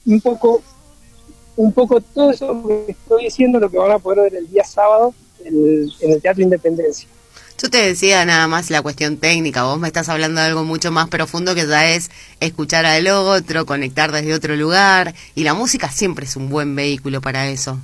un poco todo eso que estoy diciendo, lo que van a poder ver el día sábado en el Teatro Independencia. Yo te decía nada más la cuestión técnica, vos me estás hablando de algo mucho más profundo que ya es escuchar al otro, conectar desde otro lugar, y la música siempre es un buen vehículo para eso.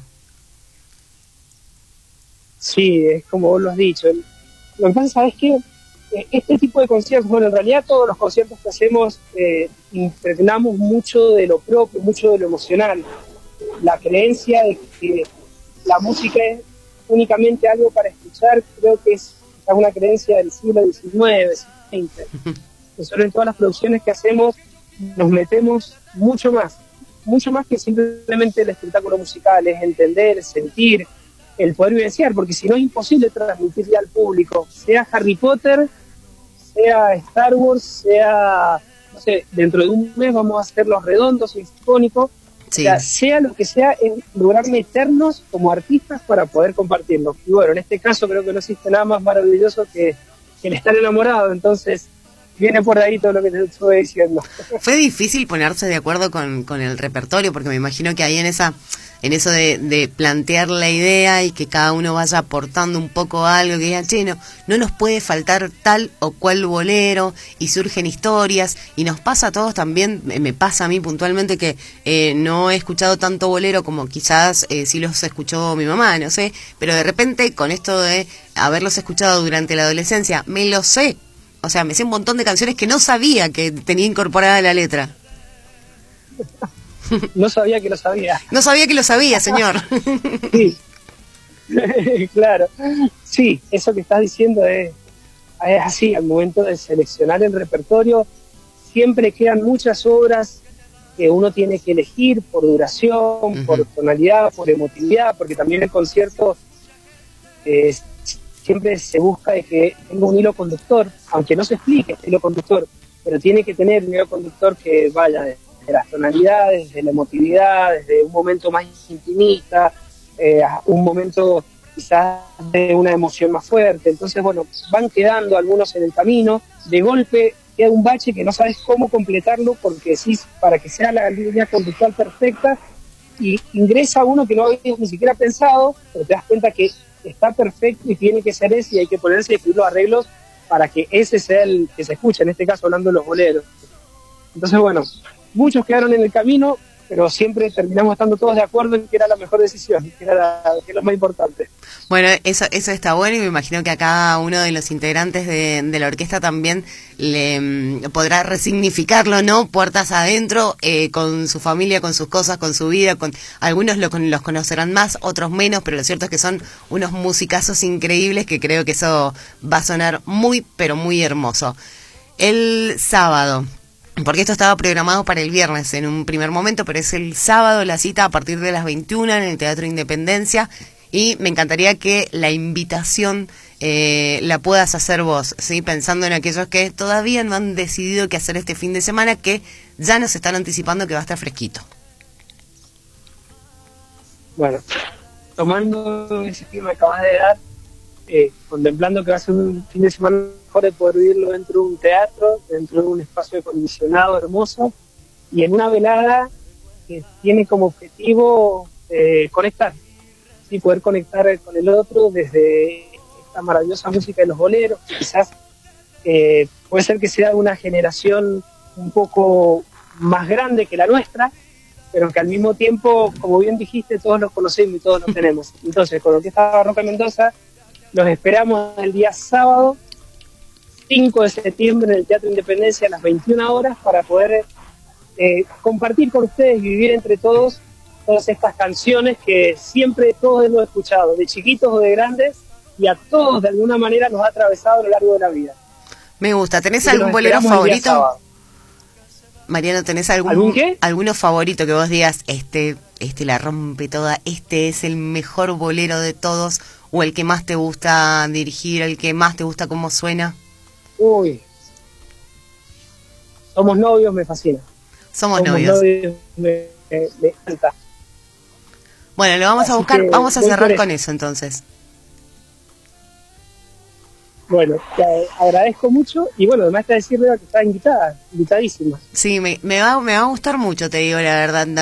Sí, es como vos lo has dicho. Lo que pasa es que este tipo de conciertos, bueno, en realidad todos los conciertos que hacemos impregnamos mucho de lo propio, mucho de lo emocional. La creencia de que la música es únicamente algo para escuchar, creo que es una creencia del siglo XIX, XX. Nosotros en todas las producciones que hacemos nos metemos mucho más que simplemente el espectáculo musical, es entender, sentir, el poder vivenciar, porque si no es imposible transmitirle al público, sea Harry Potter, sea Star Wars, sea, no sé, dentro de un mes vamos a hacer Los Redondos, Sinfónico, Sí. sea lo que sea, es lograr meternos como artistas para poder compartirlo. Y bueno, en este caso creo que no existe nada más maravilloso que el estar enamorado, entonces viene por ahí todo lo que te estuve diciendo. Fue difícil ponerse de acuerdo con el repertorio, porque me imagino que ahí en eso de plantear la idea y que cada uno vaya aportando un poco algo, que digan, che, no nos puede faltar tal o cual bolero, y surgen historias, y nos pasa a todos también, me pasa a mí puntualmente que no he escuchado tanto bolero como quizás sí los escuchó mi mamá, no sé, pero de repente con esto de haberlos escuchado durante la adolescencia, me lo sé. O sea, me sé un montón de canciones que no sabía que tenía incorporada la letra. No sabía que lo sabía. No sabía que lo sabía, señor. Sí, claro. Sí, eso que estás diciendo es así, al momento de seleccionar el repertorio, siempre quedan muchas obras que uno tiene que elegir por duración, por tonalidad, por emotividad, porque también el concierto siempre se busca de que tenga un hilo conductor, aunque no se explique este hilo conductor, pero tiene que tener un hilo conductor que vaya de las tonalidades, desde la emotividad, desde un momento más intimista, a un momento quizás de una emoción más fuerte. Entonces, bueno, van quedando algunos en el camino, de golpe queda un bache que no sabes cómo completarlo, porque sí, para que sea la línea conductual perfecta, y ingresa uno que no habías ni siquiera pensado, pero te das cuenta que está perfecto y tiene que ser ese, y hay que ponerse y escribir los arreglos para que ese sea el que se escucha, en este caso hablando de los boleros. Entonces, bueno, muchos quedaron en el camino, pero siempre terminamos estando todos de acuerdo en que era la mejor decisión, que es lo más importante. Bueno, eso está bueno, y me imagino que a cada uno de los integrantes de la orquesta también le podrá resignificarlo, ¿no? Puertas adentro, con su familia, con sus cosas, con su vida, con algunos los conocerán más, otros menos, pero lo cierto es que son unos musicazos increíbles, que creo que eso va a sonar muy, pero muy hermoso. El sábado, porque esto estaba programado para el viernes en un primer momento, pero es el sábado la cita a partir de las 21 en el Teatro Independencia, y me encantaría que la invitación la puedas hacer vos, ¿sí? Pensando en aquellos que todavía no han decidido qué hacer este fin de semana, que ya nos están anticipando que va a estar fresquito. Bueno, tomando ese que me acabas de dar, contemplando que va a ser un fin de semana mejor de poder vivirlo dentro de un teatro, dentro de un espacio acondicionado hermoso, y en una velada que tiene como objetivo conectar, ¿sí? Poder conectar con el otro desde esta maravillosa música de los boleros, que quizás puede ser que sea de una generación un poco más grande que la nuestra, pero que al mismo tiempo, como bien dijiste, todos los conocemos y todos los tenemos. Entonces, con Orquesta Barroca Mendoza, los esperamos el día sábado 5 de septiembre en el Teatro Independencia a las 21 horas para poder compartir con ustedes y vivir entre todos todas estas canciones que siempre todos hemos escuchado, de chiquitos o de grandes, y a todos de alguna manera nos ha atravesado a lo largo de la vida. Me gusta. ¿Tenés algún bolero favorito? Mariano, ¿tenés alguno favorito que vos digas, este la rompe toda, este es el mejor bolero de todos, o el que más te gusta dirigir, el que más te gusta cómo suena? Uy, Somos novios, me fascina. Somos novios, me encanta. Bueno, lo vamos a buscar, vamos a cerrar con eso entonces. Bueno, te agradezco mucho, y bueno, además te decirle que estás invitadísima. Sí, me va a gustar mucho, te digo la verdad.